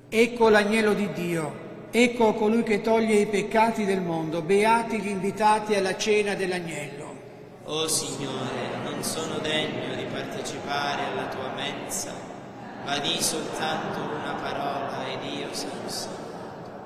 Ecco l'agnello di Dio, ecco colui che toglie i peccati del mondo, beati gli invitati alla cena dell'agnello. O Signore, non sono degno di partecipare alla tua mensa, ma di soltanto una parola ed io sarò salvo.